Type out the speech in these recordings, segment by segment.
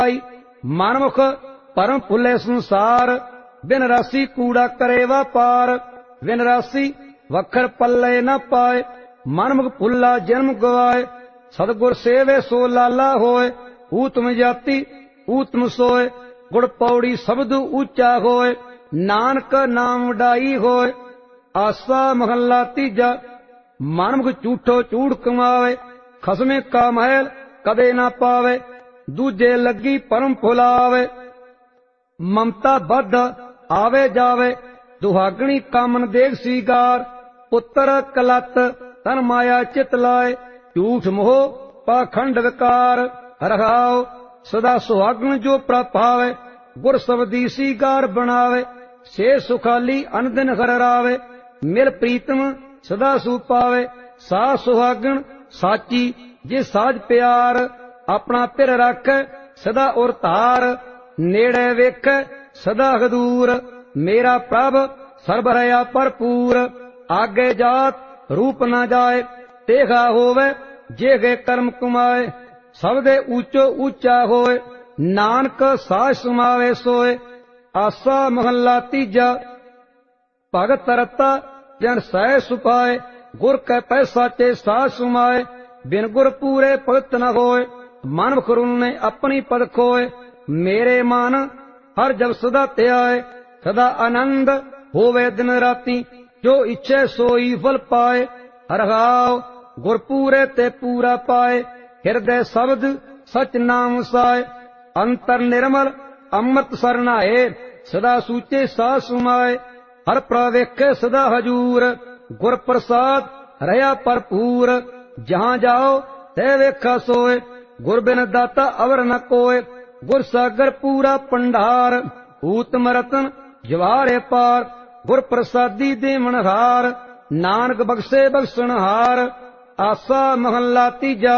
मनमुख परम फुले संसार, बिन राशि कूड़ा करे व्यापार। बिन राशि वखर पल्ले न पाए, मनमुख फुल्ला जन्म गवाए। सतगुर सेवे सो लाला होए, ऊतम जाति ऊतम सोए। गुड़ पौड़ी शब्द ऊंचा होए, नानक नाम वडाई होए। आसा महला तीजा, मनमुख झूठो झूठ कमावे। खसमे का महल कदे ना पावे, दूजे लगी परम फुलावे। ममता बद्ध आवे जावे, दुहागणी कामन देख सीगार। पुत्र कलत तन माया चित लाए, झूठ मोह पाखंड विकार। रहाओ सदा सुहागण जो प्रभावे, गुर सबदी सीगार बनावे। से सुखाली अनदिन घर रावे, मिल प्रीतम सदा सुपावे। सा सुहागण साची जे साज प्यार, अपना पिर रख सदा उर धार। नेड़े वेख सदा हदूर, मेरा प्रभ सर्ब रया भरपूर। आगे जात रूप न जाए, तेगा होवे जेगे कर्म कमाए। सबदे ऊंचो ऊंचा होए, नानक साज समावे सोए। आसा महला तीजा, भगत रता जन सह सुपाए। गुर कै पैसा चे साज सुमाए, बिन गुर पूरे भगत न होए। मन खरुन ने अपनी पद खोए, मेरे मन हर जब सदा त्याए। सदा आनंद होवे दिन राती, जो इच्छे सोई फल पाए। हरगाओ गुर पूरे ते पूरा पाए, हृदय शब्द सच नाम साए। अंतर निर्मल अमृत सरनाए, सदा सूचे सा सुमाए। हर प्रवेखे सदा हजूर, गुर प्रसाद रहा भरपूर। जहां जाओ तै वेखा सोए, गुर बिन दाता अवर न कोय। गुर सागर पूरा पंडार, ऊतम रतन जवारे पार। गुर प्रसादी देवनहार, नानक बख्शे बख्शनहार। आसा महला तीजा,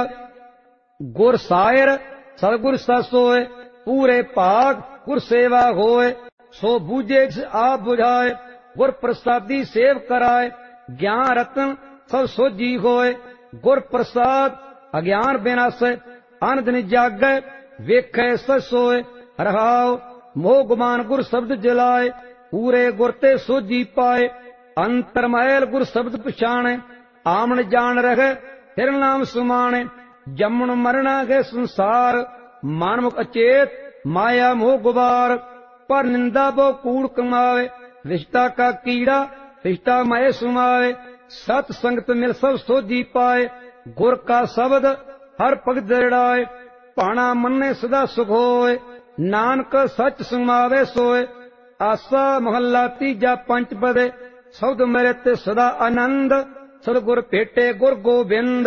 गुर सायर सतगुर ससोए। पूरे भाग गुर सेवा होए, सो बूझे आप बुझाए। गुर प्रसादी सेव कराए, ज्ञान रतन सब सोजी होए। गुर प्रसाद अज्ञान विनाशे, अन दिन जागे वेखे सच सोए। रहाओ मोह गुमान गुर शब्द जलाए, पूरे गुर ते सोजी पाए। अंतर महल गुर शब्द पछाणे, आमन जान रहे फिर नाम सुमाणे। जमन मरना गए संसार, मानमुख अचेत माया मोह गुबार। पर निंदा बो कूड़ कमावे, रिश्ता का कीड़ा रिश्ता मय सुमावे। सत संगत मिल सब सोजी पाए, गुर का शब्द हर पग दृढ़ाए। पाणा मन्ने सदा सुख होए, नानक सच सुमावे सोए। आसा महला तीजा पंच पदे, शब्द मेरे ते सदा आनंद। सतगुर भेटे गुर गोबिंद,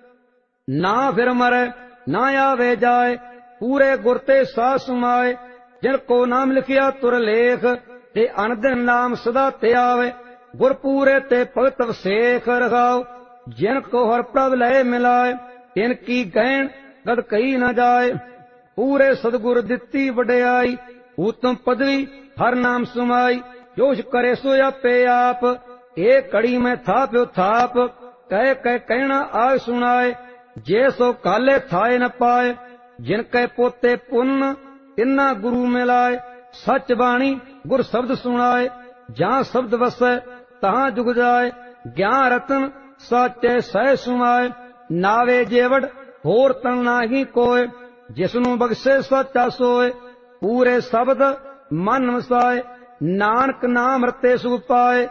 ना फिर मरे ना आवे जाए। पूरे गुर ते सा सुमाए, जिन को नाम लिखिया तुर लेख। ते अनदिन नाम सदा ते आवे, गुर पूरे ते भगत वसेख। रखाओ जिन को हर प्रभ लय मिलाए, तिनकी गहन गद कही न जाए। पूरे सदगुर दित्ती वड्याई, उत्तम पदवी हर नाम सुमाई। जोश करे सो आपे आप, एक कड़ी में थाप्यो थाप। कह कह कहना आग सुनाए, जे सो काले थाए न पाए। जिन कह पोते पुन्न तिन्ना गुरु मिलाए। सच बाणी गुर शब्द सुनाए, जहां शब्द वसै तहां जुग जाए। ज्ञान रतन साचे सह सुमाए, नावे जेवड़ होर तन नाही कोय। जिसनु बख्शे सचा सोए, पूरे शब्द मन वसाए। नानक नाम रते सुख पाए।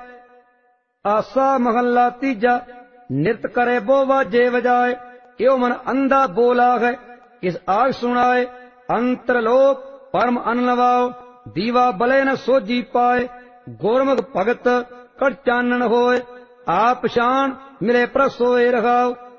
आसा महला तीजा, नित करे बो वाजे बजाए। यो मन अंधा बोला है, किस आग सुनाए। अंतरलोक परम अनलवाओ, दीवा बले न सोजी पाए। गुरमुख भगत कट चानन होए, आप शान मिले प्रसोए। रखाओ